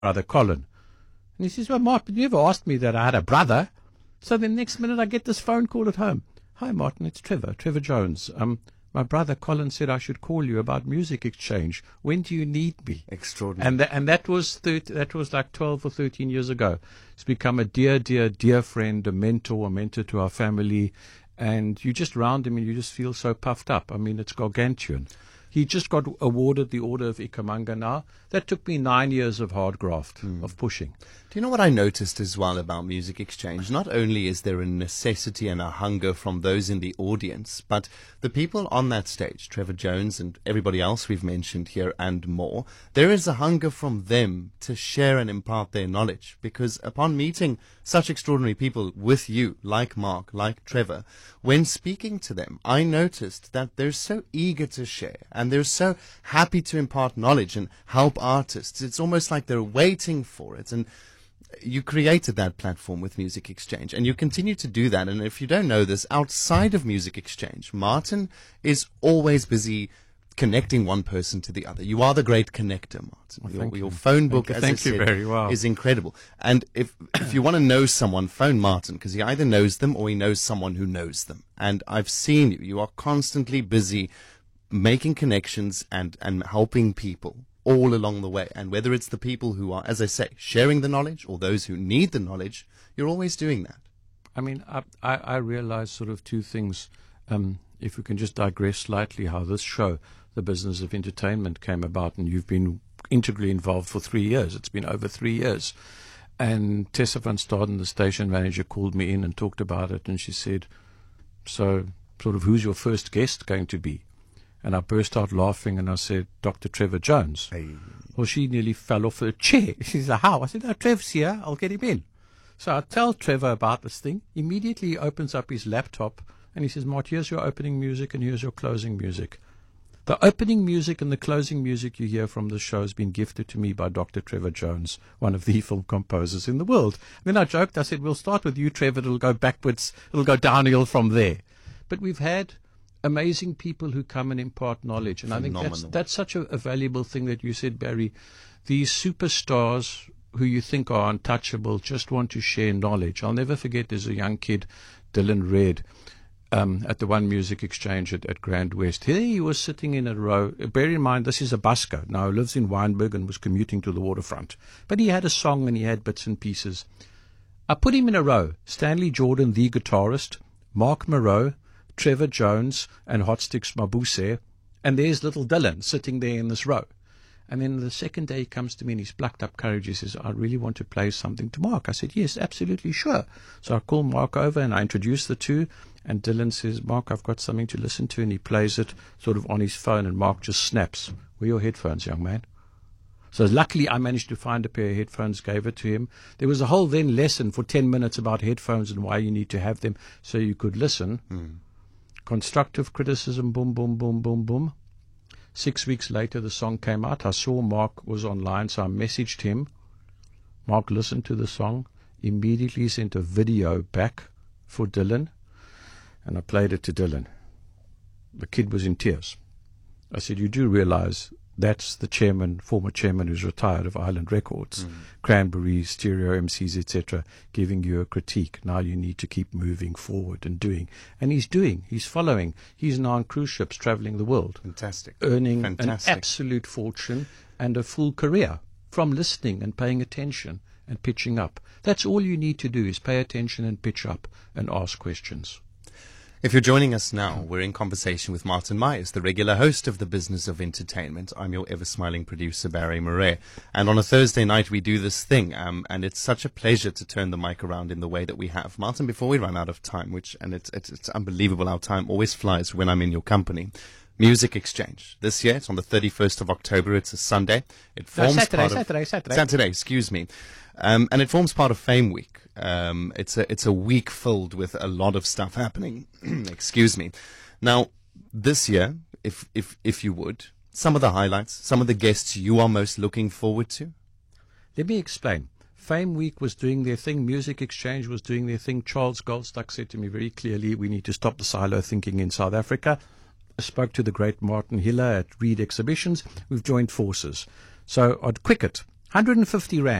brother Colin. And he says, well, Martin, you never asked me that I had a brother. So the next minute I get this phone call at home. Hi, Martin, it's Trevor Jones. My brother Colin said I should call you about Music Exchange. When do you need me? Extraordinary. And that was like 12 or 13 years ago. He's become a dear friend, a mentor to our family. And you just round him and you just feel so puffed up. I mean, it's gargantuan. He just got awarded the Order of Ikamanga now. That took me 9 years of hard graft, of pushing. Do you know what I noticed as well about Music Exchange? Not only is there a necessity and a hunger from those in the audience, but the people on that stage, Trevor Jones and everybody else we've mentioned here and more, there is a hunger from them to share and impart their knowledge. Because upon meeting such extraordinary people with you, like Mark, like Trevor, when speaking to them, I noticed that they're so eager to share and they're so happy to impart knowledge and help artists. It's almost like they're waiting for it. And you created that platform with Music Exchange, and you continue to do that. And if you don't know this, outside of Music Exchange, Martin is always busy connecting one person to the other. You are the great connector, Martin. Well, your phone book, as I said, very well. is incredible. And if you want to know someone, phone Martin, because he either knows them or he knows someone who knows them. And I've seen you. You are constantly busy making connections and helping people all along the way. And whether it's the people who are, as I say, sharing the knowledge or those who need the knowledge, you're always doing that. I mean, I realize sort of two things. If we can just digress slightly, how this show, The Business of Entertainment, came about, and you've been integrally involved for 3 years. It's been over 3 years. And Tessa van Staden, the station manager, called me in and talked about it, and she said, so sort of, who's your first guest going to be? And I burst out laughing and I said, Dr. Trevor Jones. Hey. Well, she nearly fell off her chair. She said, how? I said, no, Trev's here. I'll get him in. So I tell Trevor about this thing. Immediately he opens up his laptop and he says, Mart, here's your opening music and here's your closing music. The opening music and the closing music you hear from the show has been gifted to me by Dr. Trevor Jones, one of the film composers in the world. And then I joked. I said, we'll start with you, Trevor. It'll go backwards. It'll go downhill from there. But we've had amazing people who come and impart knowledge. And Phenomenal. I think that's such a valuable thing that you said, Barry. These superstars who you think are untouchable just want to share knowledge. I'll never forget, there's a young kid, Dylan Red, at the One Music Exchange at Grand West. Here he was sitting in a row. Bear in mind, this is a busker. Now he lives in Wynberg and was commuting to the waterfront. But he had a song and he had bits and pieces. I put him in a row. Stanley Jordan, the guitarist, Mark Moreau, Trevor Jones, and Hotsticks Mabuse. And there's little Dylan sitting there in this row. And then the second day he comes to me and he's plucked up courage. He says, I really want to play something to Mark. I said, yes, absolutely, sure. So I call Mark over and I introduce the two. And Dylan says, Mark, I've got something to listen to. And he plays it sort of on his phone. And Mark just snaps, where are your headphones, young man? So luckily I managed to find a pair of headphones, gave it to him. There was a whole then lesson for 10 minutes about headphones and why you need to have them so you could listen. Constructive criticism, boom, boom, boom, boom, boom. 6 weeks later, the song came out. I saw Mark was online, so I messaged him. Mark listened to the song, immediately sent a video back for Dylan, and I played it to Dylan. The kid was in tears. I said, you do realize that's the former chairman who's retired of Island Records, Cranberry, Stereo MCs, etc., giving you a critique. Now you need to keep moving forward and doing. And he's doing. He's following. He's now on cruise ships traveling the world. Fantastic. Earning an absolute fortune and a full career from listening and paying attention and pitching up. That's all you need to do, is pay attention and pitch up and ask questions. If you're joining us now, we're in conversation with Martin Myers, the regular host of The Business of Entertainment. I'm your ever-smiling producer, Barry Murray. And on a Thursday night, we do this thing, and it's such a pleasure to turn the mic around in the way that we have. Martin, before we run out of time, it's unbelievable how time always flies when I'm in your company. Music Exchange. This year, it's on the 31st of October. It's a Sunday. It forms Saturday, excuse me. And it forms part of Fame Week. It's a week filled with a lot of stuff happening. Excuse me. Now, this year, if you would, some of the highlights, some of the guests you are most looking forward to. Let me explain. Fame Week was doing their thing. Music Exchange was doing their thing. Charles Goldstuck said to me very clearly, we need to stop the silo thinking in South Africa. I spoke to the great Martin Hiller at Reed Exhibitions. We've joined forces. So at Cricket, 150 Rand.